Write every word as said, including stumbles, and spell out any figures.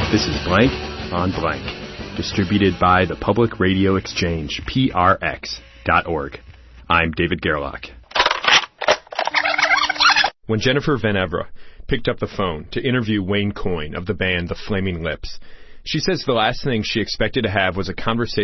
This is Blank on Blank, distributed by the Public Radio Exchange, P R X dot org. I'm David Gerlach. When Jennifer Van Evera picked up the phone to interview Wayne Coyne of the band The Flaming Lips, she says the last thing she expected to have was a conversation